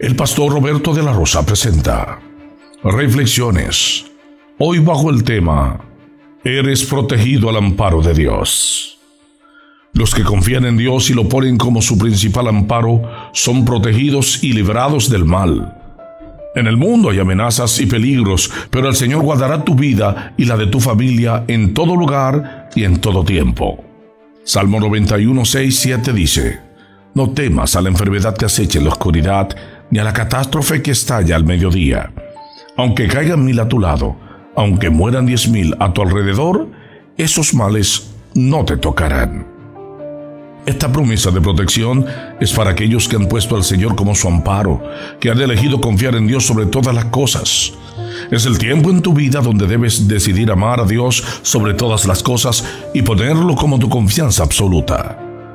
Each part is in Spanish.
El pastor Roberto de la Rosa presenta Reflexiones, hoy bajo el tema Eres protegido al amparo de Dios. Los que confían en Dios y lo ponen como su principal amparo son protegidos y librados del mal. En el mundo hay amenazas y peligros, pero el Señor guardará tu vida y la de tu familia en todo lugar y en todo tiempo. Salmo 91, 6, 7 dice: No temas a la enfermedad que acecha en la oscuridad, ni a la catástrofe que estalla al mediodía. Aunque caigan 1000 a tu lado, aunque mueran 10,000 a tu alrededor, esos males no te tocarán. Esta promesa de protección es para aquellos que han puesto al Señor como su amparo, que han elegido confiar en Dios sobre todas las cosas. Es el tiempo en tu vida donde debes decidir amar a Dios sobre todas las cosas y ponerlo como tu confianza absoluta.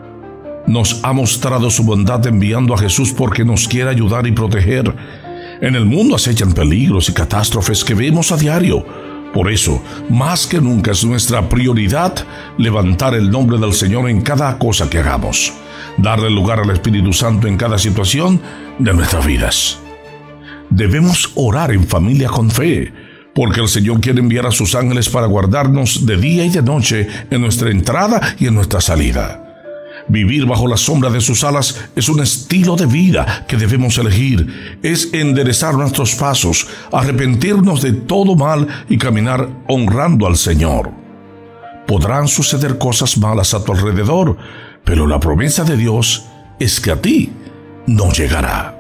Nos ha mostrado su bondad enviando a Jesús porque nos quiere ayudar y proteger. En el mundo acechan peligros y catástrofes que vemos a diario. Por eso, más que nunca es nuestra prioridad levantar el nombre del Señor en cada cosa que hagamos, darle lugar al Espíritu Santo en cada situación de nuestras vidas. Debemos orar en familia con fe, porque el Señor quiere enviar a sus ángeles para guardarnos de día y de noche en nuestra entrada y en nuestra salida. Vivir bajo la sombra de sus alas es un estilo de vida que debemos elegir. Es enderezar nuestros pasos, arrepentirnos de todo mal y caminar honrando al Señor. Podrán suceder cosas malas a tu alrededor, pero la promesa de Dios es que a ti no llegará.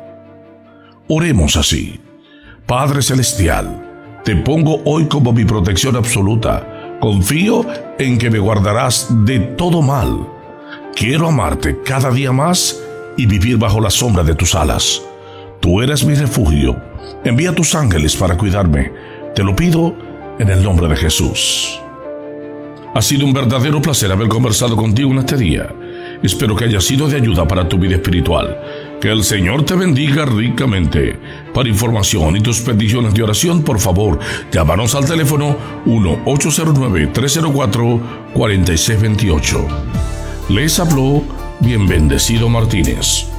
Oremos así: Padre Celestial, te pongo hoy como mi protección absoluta. Confío en que me guardarás de todo mal. Quiero amarte cada día más y vivir bajo la sombra de tus alas. Tú eres mi refugio. Envía tus ángeles para cuidarme. Te lo pido en el nombre de Jesús. Ha sido un verdadero placer haber conversado contigo en este día. Espero que haya sido de ayuda para tu vida espiritual. Que el Señor te bendiga ricamente. Para información y tus peticiones de oración, por favor, llámanos al teléfono 1-809-304-4628. Les habló Bien Bendecido Martínez.